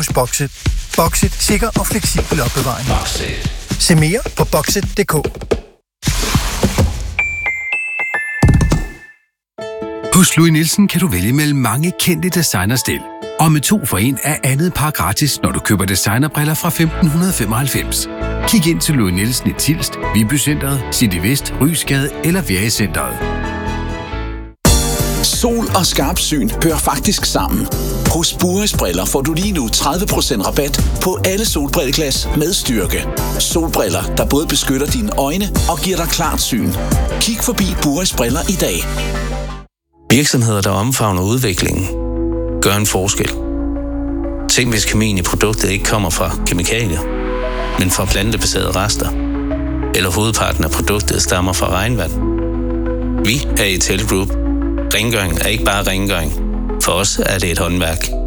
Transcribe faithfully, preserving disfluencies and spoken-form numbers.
hos Boxit. Boxit. Sikker og fleksibel opbevaring. Boxit. Se mere på boxit punktum d k. Hos Louis Nielsen kan du vælge mellem mange kendte designerstil. Og med to for en er andet par gratis, når du køber designerbriller fra femten femoghalvfems. Kig ind til Louis Nielsen i Tilst, Viby Centret, City Vest, Rysgade eller Via Centret. Sol og skarpt syn hører faktisk sammen. Hos Buris Briller får du lige nu tredive procent rabat på alle solbrilleglas med styrke. Solbriller, der både beskytter dine øjne og giver dig klart syn. Kig forbi Buris Briller i dag. Virksomheder, der omfavner udviklingen, gør en forskel. Tænk, hvis kemien i produktet ikke kommer fra kemikalier, men fra plantebaserede rester. Eller hovedparten af produktet stammer fra regnvand. Vi er Ital Group. Rengøring er ikke bare rengøring. For os er det et håndværk.